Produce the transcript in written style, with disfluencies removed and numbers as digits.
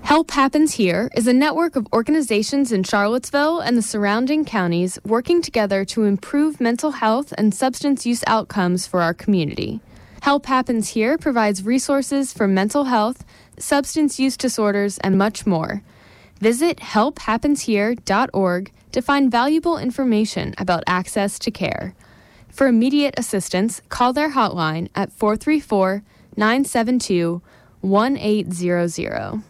Help Happens Here is a network of organizations in Charlottesville and the surrounding counties working together to improve mental health and substance use outcomes for our community. Help Happens Here provides resources for mental health, substance use disorders, and much more. Visit helphappenshere.org to find valuable information about access to care. For immediate assistance, call their hotline at 434-972-1800.